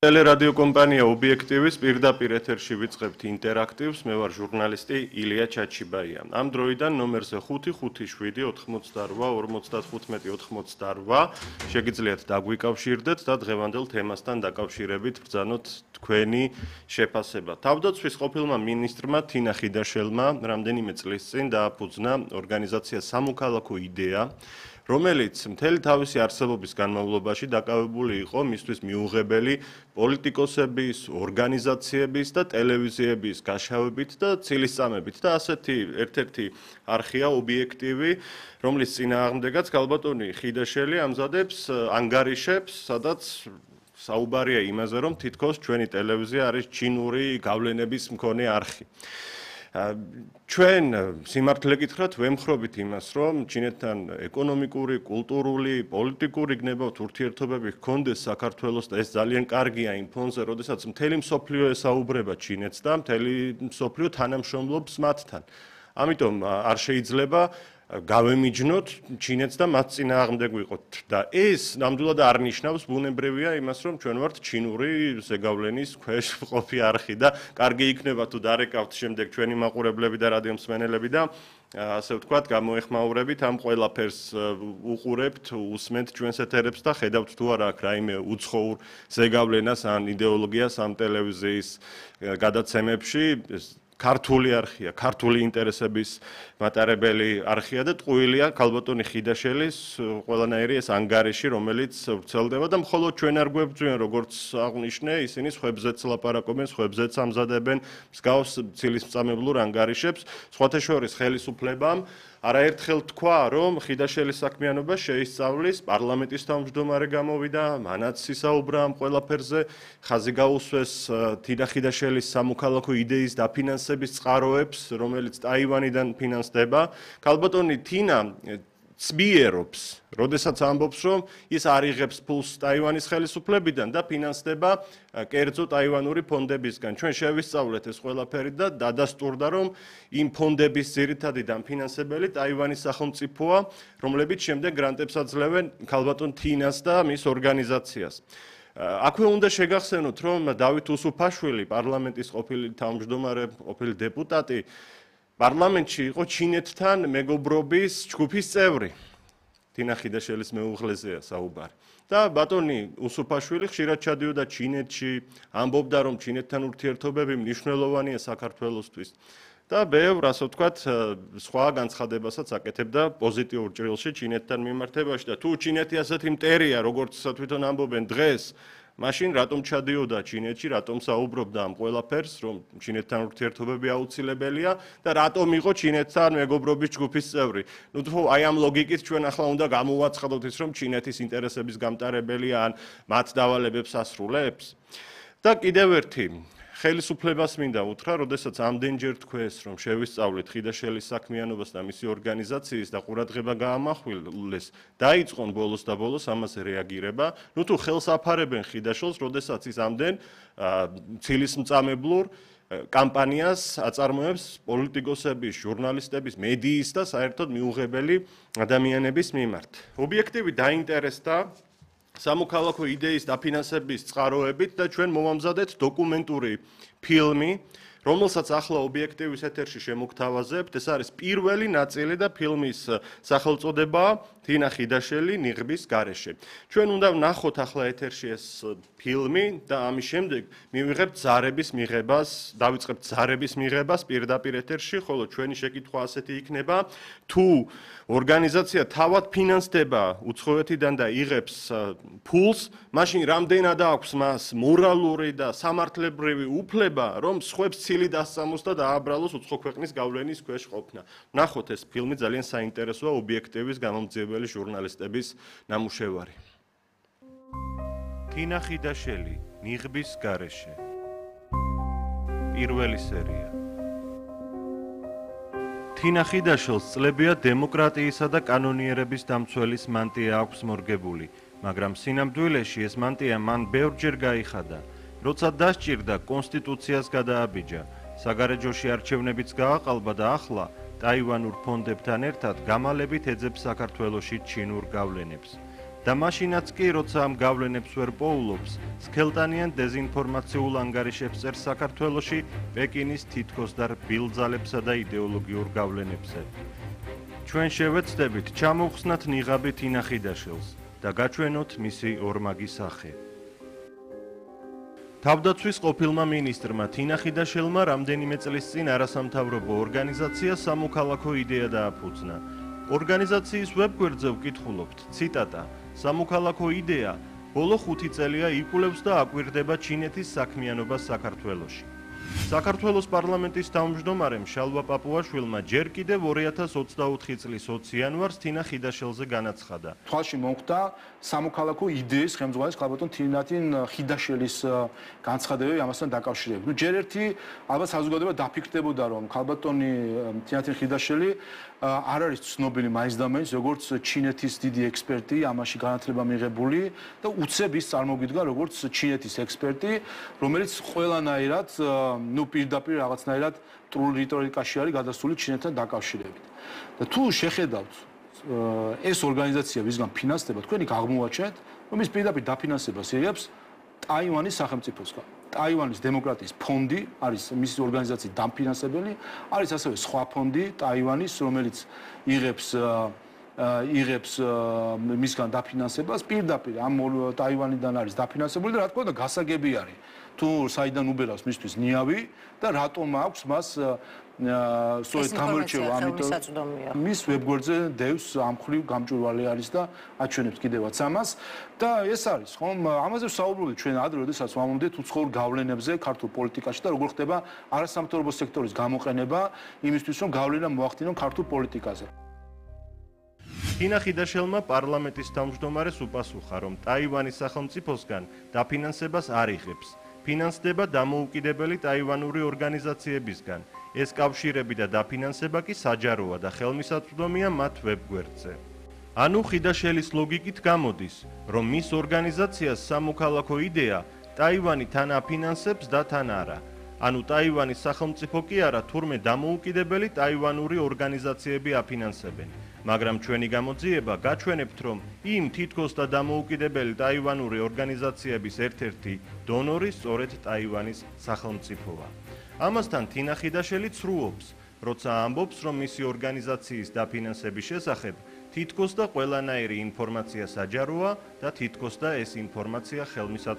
Ტელერადიოკომპანია ობიექტივის პირდაპირ ეთერში ვიწყებთ ინტერაქტივს, მე ვარ ჟურნალისტი ილია ჩაჩიბაია. ამ დროიდან ნომერზე 557-88-55-88 შეგიძლიათ დაგვიკავშირდეთ და დღევანდელ თემასთან დაკავშირებით ბრძანოთ თქვენი შეფასება. თავდაცვის ყოფილმა მინისტრმა თინა ხიდაშელმა რამდენიმე წლის წინ დააფუძნა ორგანიზაცია სამოქალაქო იდეა, რომელიც მთელი თავისი არსებობის განმავლობაში დაკავებული იყო მისთვის მიუღებელი პოლიტიკოსების, ორგანიზაციების და ტელევიზიების გაშავებით და ცილისწამებით და ასეთი ერთ-ერთი არხია ობიექტივი, რომლის წინააღმდეგაც ქალბატონი ხიდაშელი ამზადებს ანგარიშებს, სადაც საუბარია იმაზე, რომ თითქოს ჩვენი ტელევიზია არის ჩინური გავლენების მქონე არხი. ჩვენ სიმართლე გითხრათ ვემხრობით იმას, რომ ჩინეთთან ეკონომიკური, კულტურული, პოლიტიკური გნებავთ ურთიერთობები ჰქონდეს საქართველოს და ეს ძალიან კარგია იმ ფონზე, როდესაც მთელი მსოფლიო ესაუბრება ჩინეთს და მთელი მსოფლიო თანამშრომლობს მათთან. ამიტომ არ შეიძლება გავემიჯნოთ ჩინეთს და მათ წინააღმდეგ ვიყოთ და ეს ნამდვილად არ ნიშნავს ბუნებრივია იმას, რომ ჩვენ ვართ ჩინური ზეგავლენის ქვეშ მყოფი არხი და კარგი იქნება თუ დარეკავთ შემდეგ ჩვენი მაყურებლები და რადიომსმენელები და ასე ვთქვათ, გამოეხმაურებით ამ ყველაფერს უყურებთ, უსმენთ ჩვენს ეთერებს და ხედავთ თუ არა აქ რაიმე უცხოურ ზეგავლენას ან იდეოლოგიას ამ ტელევიზიის გადაცემებში. ქართული არხია, ქართული ინტერესების მატარებელი არხია და ტყუილია ქალბატონი ხიდაშელის ყველანაირი ეს ანგარიში, რომელიც ვრცელდება და მხოლოდ ჩვენ არ გვებრძვიან, როგორც აღნიშნე, ისინი სხვებზეც ლაპარაკობენ, სხვებზეც ამზადებენ მსგავს ცილისწამებლურ ანგარიშებს, სხვათა შორის ხელისუფლებამ არაერთხელ თქვა, რომ ხიდაშელის საქმიანობა შეისწავლის, პარლამენტის თავმჯდომარე გამოვიდა, მანაც ისაუბრა ამ ყველაფერზე, ხაზი გაუსვეს თინა ხიდაშელის სამოქალაქო იდეის დაფინანსების წყაროებს, რომელიც ტაივანიდან ფინანსდება. ქალბატონი თინა ცბიერობს, როდესაც ამბობს, რომ ის არ იღებს ფულს ტაივანის ხელისუფლებიდან და ფინანსდება კერძო ტაივანური ფონდებისგან. ჩვენ შევისწავლეთ ეს ყველაფერი და დადასტურდა, რომ იმ ფონდების ძირითადი დამფინანსებელი ტაივანის სახელმწიფოა, რომლებიც შემდეგ გრანტებს აძლევენ ქალბატონ თინას და მის ორგანიზაციას. აქვე უნდა შეგახსენოთ, რომ დავით უსუფაშვილი, პარლამენტის ყოფილი თავმჯდომარე, ყოფილი დეპუტატი, პარლამენტში იყო ჩინეთთან მეგობრობის ჯგუფის წევრი. თინა ხიდაშელის მეუღლეზეა საუბარი. და ბატონი უსუფაშვილი ხშირად ჩადიოდა ჩინეთში, ამბობდა, რომ ჩინეთთან ურთიერთობები მნიშვნელოვანია საქართველოსთვის. და ბევრ, ასე ვთქვათ, სხვა განცხადებასაც აკეთებდა პოზიტიურ ჭრილში ჩინეთთან მიმართებაში და თუ ჩინეთი ასეთი მტერია, როგორც თვითონ ამბობენ დღეს, მაშინ რატომ ჩადიოდა ჩინეთში, რატომ საუბრობდა ამ ყველაფერს, რომ ჩინეთთან ურთიერთობები აუცილებელია და რატომ იყო ჩინეთთან მეგობრობის ჯგუფის წევრი. ნუ თუ აი ამ ლოგიკით ჩვენ ახლა უნდა გამოვაცხადოთ ის, რომ ჩინეთის ინტერესების გამტარებელია ან მათ დავალებებს ასრულებს. და კიდევ ერთი ხელისუფლებას მინდა უთხრა, როდესაც ამდენჯერ თქვეს, რომ შევისწავლეთ ხიდაშელის საქმიანობას და მისი ორგანიზაციის და ყურადღება გაამახვილეს, დაიწყონ ბოლოს და ბოლოს ამაზე რეაგირება. ნუ თუ ხელს აფარებენ ხიდაშელს, როდესაც ის ამდენ ცილისმწამებლურ კამპანიას აწარმოებს პოლიტიკოსების, ჟურნალისტების, მედიის და საერთოდ მიუღებელი ადამიანების მიმართ. ობიექტივი დაინტერესდა სამოქალაქო იდეის დაფინანსების წყაროებით და ჩვენ მოვამზადეთ დოკუმენტური ფილმი, რომელსაც ახლა ობიექტივის ეთერში შემოგთავაზებთ. ეს არის პირველი ნაწილი და ფილმის სახელწოდებაა თინა ხიდაშელი ნიღბის გარეშე. ჩვენ უნდა ვნახოთ ახლა ეთერში ეს ფილმი და ამის შემდეგ მივიღებთ ზარების მიღებას, დავიწყებთ ზარების მიღებას პირდაპირ ეთერში, ხოლო ჩვენი შეკითხვა ასეთი იქნება, თუ ორგანიზაცია თავად ფინანსდება უცხოეთიდან და იღებს ფულს, მაშინ რამდენად აქვს მას მორალური და სამართლებრივი უფლება, რომ სხვებს ცილი დასწამოს და დააბრალოს უცხო ქვეყნის გავლენის ქვეშ ყოფნა. ვნახოთ ეს ფილმი, ძალიან საინტერესოა ობიექტივის გამომძიებელი ჟურნალისტების ნამუშევარი. თინა ხიდაშელი, ნიღბის გარეშე. პირველი სერია. თინა ხიდაშელს წლებია დემოკრატიისა და კანონიერების დამცველის მანტია აქვს მორგებული, მაგრამ სინამდვილეში ეს მანტია მან ბევრჯერ გაიხადა. როცა დასჭირდა, კონსტიტუციას გადააბიჯა, საგარეჯოში არჩევნებიც გააყალბა და ახლა ტაივანურ ფონდებთან ერთად გამალებით ეძებს საქართველოში ჩინურ გავლენებს. და მაშინაც კი, როცა ამ გავლენებს ვერ პოულობს, სქელტანიან დეზინფორმაციულ ანგარიშებს წერს საქართველოში პეკინის თითქოს და რბილ ძალებსა და იდეოლოგიურ გავლენებზე. ჩვენ შევეცდებით ჩამოვხსნათ ნიღაბი თინა ხიდაშელს და გაჩვენოთ მისი ორმაგი სახე. თავდაცვის ყოფილმა მინისტრმა თინა ხიდაშელმა რამდენიმე წლის წინ არასამთავრობო ორგანიზაცია სამოქალაქო იდეა დააფუძნა. ორგანიზაციის ვებგვერდზე ვკითხულობთ, ციტატა: სამოქალაქო იდეა ბოლო 5 წელია იკვლევს და აკვირდება ჩინეთის საქმიანობას საქართველოში. საქართველოს პარლამენტის თავმჯდომარემ შალვა პაპუაშვილმა ჯერ კიდევ 2024 წლის 20 იანვარს თინა ხიდაშელზე განაცხადა. თვალში მომხდა სამოქალაქო იდეის ხელმძღვანელის ქალბატონ თინა ხიდაშელის განცხადებები ამასთან დაკავშირებით. ჯერ ერთი ალბათ საზოგადოება დაფიქრდებოდა, რომ ქალბატონი თინა ხიდაშელი არ არის ცნობილი მაინც და მაინც როგორც ჩინეთის დიდი ექსპერტი, ამაში განათლება მიღებული და უცებ ის წარმოგიდგა როგორც ჩინეთის ექსპერტი, რომელიც ყველანაირად პირდაპირ რაღაცნაირად მტრულ რიტორიკაში არის გადასული ჩინეთთან დაკავშირებით. და თუ შეხედავთ ეს ორგანიზაცია ვისგან ფინანსდება, თქვენი აღმოვაჩენთ, რომ ის პირდაპირ დაფინანსებას იღებს ტაივანის სახელმწიფოსგან. ტაივანის დემოკრატიის ფონდი არის მისი ორგანიზაციის დამფინანსებელი, არის ასევე სხვა ფონდი ტაივანის, რომელიც იღებს მისგან დაფინანსებას პირდაპირ ამ ტაივანიდან არის დაფინანსებული და რა თქმა უნდა გასაგები არის თუ საიდან უბერავს მისთვის ნიავი და რატომ აქვს მას სწორედ გამოირჩევა, ამიტომ მის ვებგვერდზე დევს ამ ხრივ გამჭვირვალე არის და აჩვენებს კიდევაც ამას და ეს არის ხომ ამაზე ვსაუბრობთ ჩვენ ადრე, როდესაც ვამბობთ უცხოურ გავლენებზე ქართულ პოლიტიკაში და როგორ ხდება არასამთავრობო სექტორის გამოყენება იმისთვის, რომ გავლენა მოახდინონ ქართულ პოლიტიკაზე. თინა ხიდაშელმა პარლამენტის თავმჯდომარეს უპასუხა, რომ ტაივანის სახელმწიფოსგან დაფინანსებას არ იღებს. ფინანსდება დამოუკიდებელი ტაივანური ორგანიზაციებისგან. ეს კავშირები და დაფინანსება კი საჯაროა და ხელმისაწვდომია მათ ვებგვერდზე. ანუ ხიდაშელის ლოგიკით გამოდის, რომ მის ორგანიზაციას სამოქალაქო იდეა ტაივანი თან აფინანსებს და თან არა. ანუ ტაივანის სახელმწიფო კი არა, თურმე დამოუკიდებელი ტაივანური ორგანიზაციები აფინანსებენ. მაგრამ ჩვენი გამოძიება გაჩვენებთ, რომ იმ თითქოს და დამოუკიდებელი ტაივანური ორგანიზაციების ერთ-ერთი დონორი სწორედ ტაივანის სახელმწიფოა. ამასთან თინა ხიდაშელი ცრუობს, როცა ამბობს, რომ მისი ორგანიზაციის დაფინანსების შესახებ თითქოს და ყველანაირი ინფორმაცია საჯაროა და თითქოს და ეს ინფორმაცია ხელმისაწვდომია.